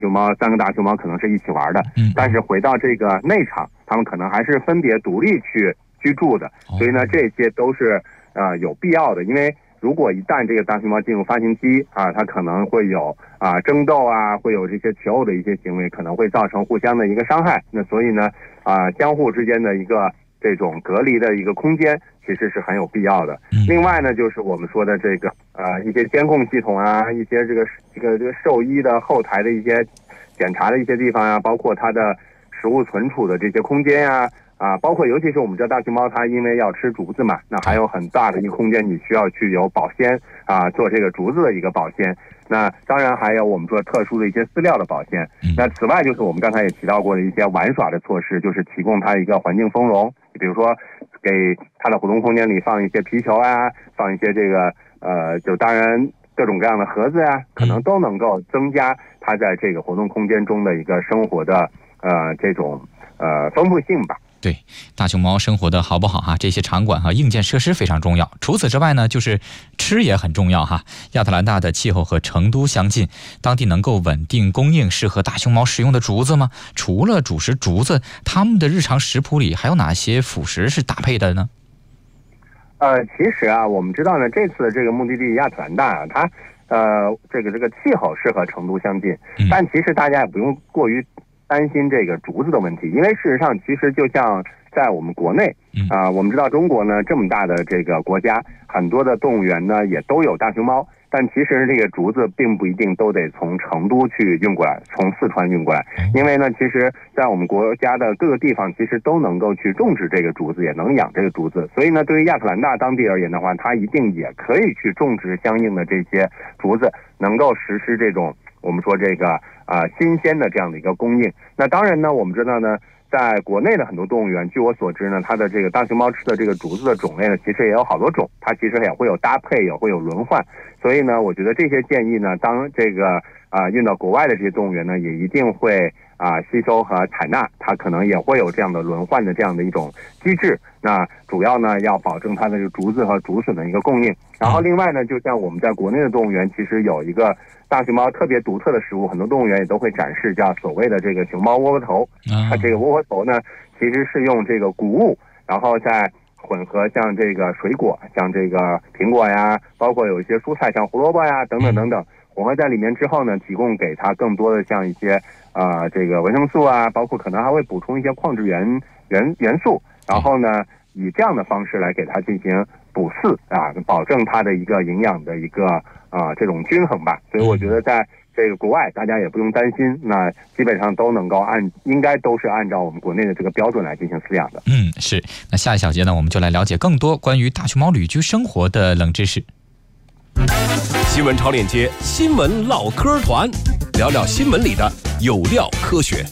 熊猫3个大熊猫可能是一起玩的，但是回到这个内场，它们可能还是分别独立去居住的，所以呢，这些都是有必要的，因为如果一旦这个大熊猫进入发情期啊，它可能会有争斗啊，会有这些求偶的一些行为，可能会造成互相的一个伤害。那所以呢，相互之间的一个这种隔离的一个空间，其实是很有必要的。另外呢，就是我们说的这个一些监控系统啊，一些这个兽医的后台的一些检查的一些地方啊，包括它的食物存储的这些空间呀。包括尤其是我们知道大熊猫它因为要吃竹子嘛，那还有很大的一个空间，你需要去有保鲜做这个竹子的一个保鲜。那当然还有我们说特殊的一些饲料的保鲜。那此外就是我们刚才也提到过的一些玩耍的措施，就是提供它一个环境丰容，比如说给它的活动空间里放一些皮球啊，放一些这个就当然各种各样的盒子啊，可能都能够增加它在这个活动空间中的一个生活的这种丰富性吧。 对，大熊猫生活的好不好哈？这些场馆和硬件设施非常重要。除此之外呢，就是吃也很重要哈。亚特兰大的气候和成都相近，当地能够稳定供应适合大熊猫食用的竹子吗？除了主食竹子，它们的日常食谱里还有哪些辅食是搭配的呢？ 其实我们知道呢，这次的这个目的地亚特兰大它这个气候是和成都相近，但其实大家也不用过于担心这个竹子的问题，因为事实上其实就像在我们国内我们知道中国呢这么大的这个国家，很多的动物园呢也都有大熊猫，但其实这个竹子并不一定都得从成都去运过来，从四川运过来，因为呢其实在我们国家的各个地方其实都能够去种植这个竹子，也能养这个竹子，所以呢对于亚特兰大当地而言的话，它一定也可以去种植相应的这些竹子，能够实施这种我们说这个新鲜的这样的一个供应。那当然呢，我们知道呢，在国内的很多动物园，据我所知呢，它的这个大熊猫吃的这个竹子的种类呢，其实也有好多种，它其实也会有搭配，也会有轮换。所以呢，我觉得这些建议呢，当这个运到国外的这些动物园呢，也一定会吸收和采纳，它可能也会有这样的轮换的这样的一种机制。那主要呢要保证它的这个竹子和竹笋的一个供应。然后另外呢，就像我们在国内的动物园，其实有一个大熊猫特别独特的食物，很多动物园也都会展示，叫所谓的这个熊猫窝窝头。它这个窝窝头呢，其实是用这个谷物，然后再混合像这个水果，像这个苹果呀，包括有一些蔬菜，像胡萝卜呀等等等等，混合在里面之后呢，提供给它更多的像一些这个维生素啊，包括可能还会补充一些矿质元素，然后呢以这样的方式来给它进行补饲保证它的一个营养的一个这种均衡吧。所以我觉得在这个国外大家也不用担心，那基本上都能够应该都是按照我们国内的这个标准来进行饲养的。 是。那下一小节呢，我们就来了解更多关于大熊猫旅居生活的冷知识。 新闻超链接，新闻唠嗑团，聊聊新闻里的有料科学。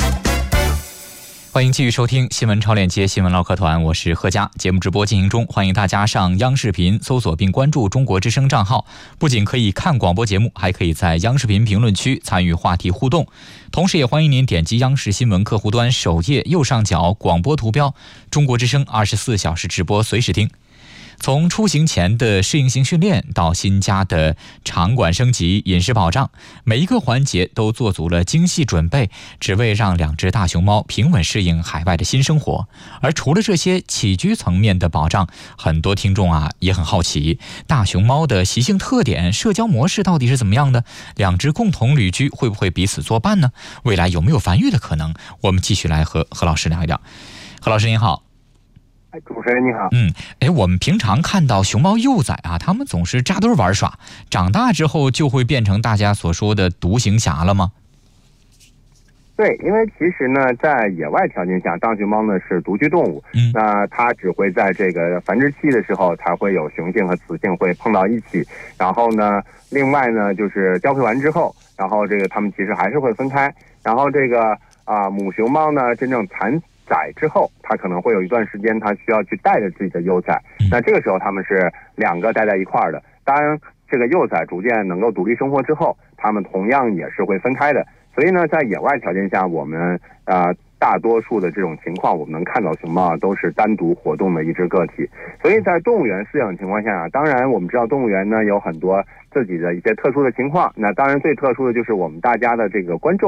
欢迎继续收听新闻超链接新闻唠嗑团，我是贺佳。节目直播进行中，欢迎大家上央视频搜索并关注中国之声账号，不仅可以看广播节目，还可以在央视频评论区参与话题互动。同时也欢迎您点击央视新闻客户端首页右上角广播图标，中国之声24小时直播随时听。从出行前的适应性训练到新家的场馆升级、饮食保障，每一个环节都做足了精细准备，只为让两只大熊猫平稳适应海外的新生活。而除了这些起居层面的保障，很多听众也很好奇，大熊猫的习性特点、社交模式到底是怎么样的？两只共同旅居会不会彼此作伴呢？未来有没有繁育的可能？我们继续来和何老师聊一聊。何老师您好。 主持人你好。 我们平常看到熊猫幼崽它们总是扎堆玩耍，长大之后就会变成大家所说的独行侠了吗？ 对，因为其实呢，在野外条件下，大熊猫呢是独居动物，那它只会在这个繁殖期的时候才会有雄性和雌性会碰到一起，然后呢，另外呢就是交配完之后，然后这个它们其实还是会分开，然后这个母熊猫呢真正产崽之后，它可能会有一段时间它需要去带着自己的幼崽，那这个时候它们是两个待在一块儿的。当然这个幼崽逐渐能够独立生活之后，它们同样也是会分开的。所以呢在野外条件下，我们大多数的这种情况，我们能看到熊猫都是单独活动的一只个体。所以在动物园饲养的情况下，当然我们知道动物园呢有很多自己的一些特殊的情况，那当然最特殊的就是我们大家的这个观众